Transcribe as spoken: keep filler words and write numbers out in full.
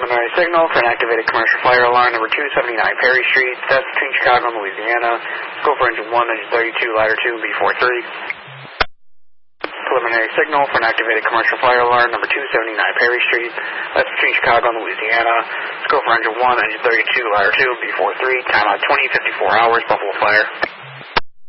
Preliminary signal for an activated commercial fire alarm number two seventy-nine Perry Street. That's between Chicago and Louisiana. Go for engine one, engine thirty-two, ladder two, B forty-three. Preliminary signal for an activated commercial fire alarm number two seventy-nine Perry Street. That's between Chicago and Louisiana. Let's go for engine one, engine thirty-two, ladder two, B forty-three. Time out twenty fifty-four hours, Buffalo Fire.